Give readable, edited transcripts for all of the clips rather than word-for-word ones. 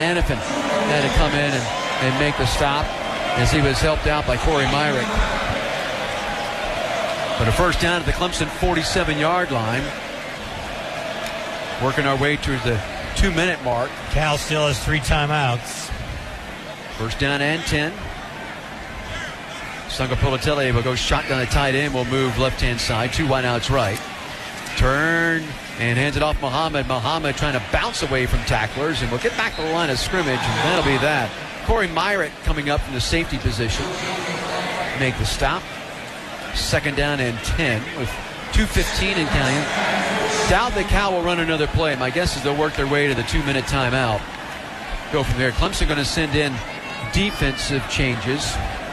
Hannafin had to come in and make the stop as he was helped out by Corey Myrick. But a first down at the Clemson 47-yard line. Working our way to the 2-minute mark. Cal still has 3 timeouts. First down and 10. Sangapolatele will go shotgun at tight end. Will move left-hand side. 2 wideouts right. Turn and hands it off Muhammad. Muhammad trying to bounce away from tacklers and will get back to the line of scrimmage, and that'll be that. Corey Myrick coming up from the safety position. Make the stop. Second down and 10 with 2:15 in counting. Doubt that Cal will run another play. My guess is they'll work their way to the 2-minute timeout. Go from there. Clemson going to send in defensive changes.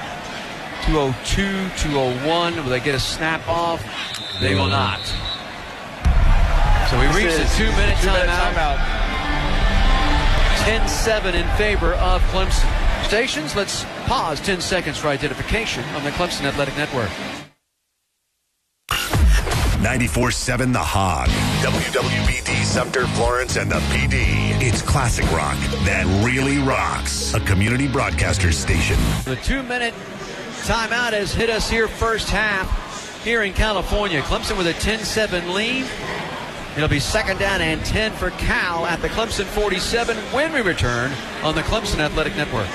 2:02, 2:01. Will they get a snap off? They will not. So we reach the 2-minute timeout. 10-7 in favor of Clemson. Stations, let's pause 10 seconds for identification on the Clemson Athletic Network. 94.7 The Hog. WWBD, Sumter, Florence, and the PD. It's classic rock that really rocks. A community broadcaster station. The 2-minute timeout has hit us here first half here in California. Clemson with a 10-7 lead. It'll be second down and 10 for Cal at the Clemson 47 when we return on the Clemson Athletic Network.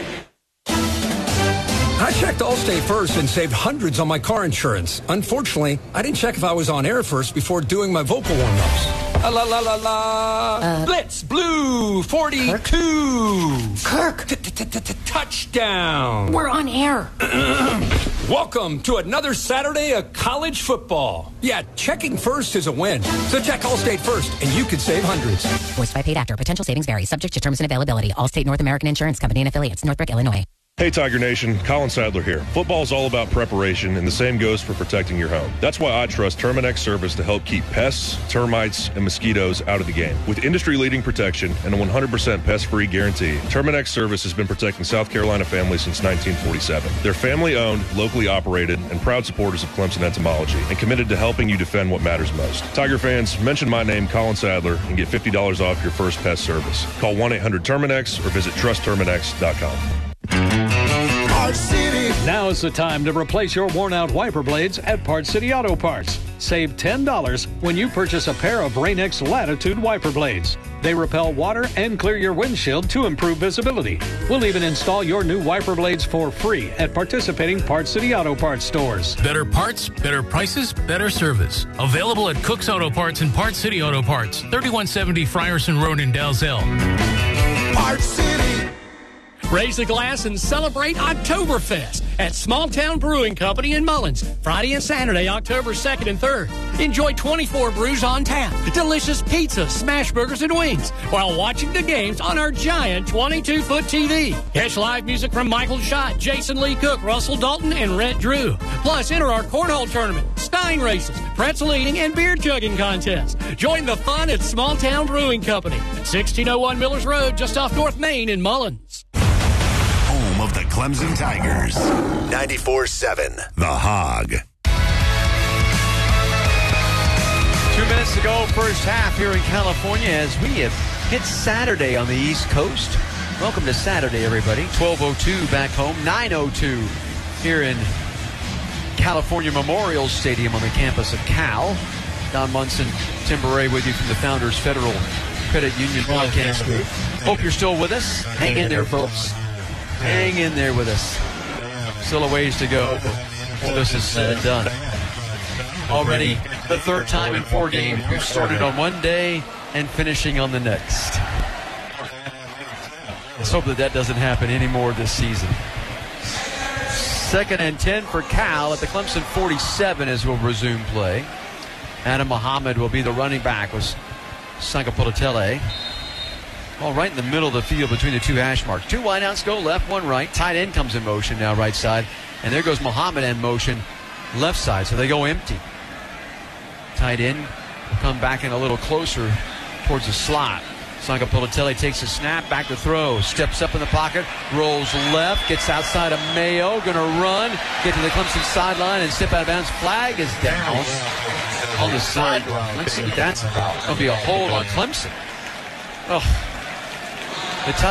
I checked Allstate first and saved hundreds on my car insurance. Unfortunately, I didn't check if I was on air first before doing my vocal warm-ups. La la la la. Blitz Blue 42. Kirk. Touchdown. We're on air. Welcome to another Saturday of college football. Yeah, checking first is a win. So check Allstate first, and you could save hundreds. Voiced by paid actor. Potential savings vary. Subject to terms and availability. Allstate North American Insurance Company and affiliates. Northbrook, Illinois. Hey Tiger Nation, Colin Sadler here. Football is all about preparation, and the same goes for protecting your home. That's why I trust Terminix Service to help keep pests, termites, and mosquitoes out of the game. With industry-leading protection and a 100% pest-free guarantee, Terminix Service has been protecting South Carolina families since 1947. They're family-owned, locally operated, and proud supporters of Clemson entomology, and committed to helping you defend what matters most. Tiger fans, mention my name, Colin Sadler, and get $50 off your first pest service. Call 1-800-TERMINX or visit trustterminix.com. Now is the time to replace your worn-out wiper blades at Parts City Auto Parts. Save $10 when you purchase a pair of Rain-X Latitude wiper blades. They repel water and clear your windshield to improve visibility. We'll even install your new wiper blades for free at participating Parts City Auto Parts stores. Better parts, better prices, better service. Available at Cook's Auto Parts and Parts City Auto Parts, 3170 Frierson Road in Dalzell. Parts City. Raise the glass and celebrate Oktoberfest at Small Town Brewing Company in Mullins, Friday and Saturday, October 2nd and 3rd. Enjoy 24 brews on tap, delicious pizza, smash burgers, and wings while watching the games on our giant 22-foot TV. Catch live music from Michael Schott, Jason Lee Cook, Russell Dalton, and Rhett Drew. Plus, enter our cornhole tournament, Stein races, pretzel eating, and beer chugging contest. Join the fun at Small Town Brewing Company, 1601 Millers Road, just off North Main in Mullins. Home of the Clemson Tigers. 94.7 The Hog. 2 minutes to go, first half here in California as we have hit Saturday on the East Coast. Welcome to Saturday, everybody. 12:02 back home, 9:02 here in California Memorial Stadium on the campus of Cal. Don Munson, Tim Beret with you from the Founders Federal Credit Union broadcast group. Hope you're still with us. Hang in there, folks. Hang in there with us. Still a ways to go. This is said and done. Already the third time in 4 games. We've started on one day and finishing on the next. Let's hope that doesn't happen anymore this season. Second and 10 for Cal at the Clemson 47 as we'll resume play. Adam Muhammad will be the running back with Sangapolatele. All right in the middle of the field between the two hash marks. 2 wideouts go left, 1 right. Tight end comes in motion now right side. And there goes Muhammad in motion left side. So they go empty. Tight end will come back in a little closer towards the slot. Sangapolatele takes a snap, back to throw. Steps up in the pocket, rolls left, gets outside of Mayo. Going to run, get to the Clemson sideline and step out of bounds. Flag is down on the sideline. Let's see, that's going to be a hold on Clemson. Oh. The